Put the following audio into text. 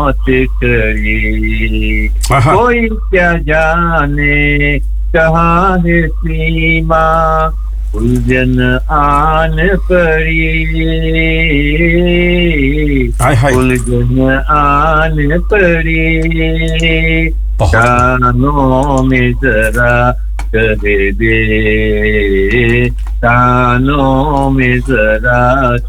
मौत करी। कोई क्या जाने कहाँ है सीमा, उलझन आन पड़ी, उलझन आन पड़ी। कानों में जरा कह दे, कानों में जरा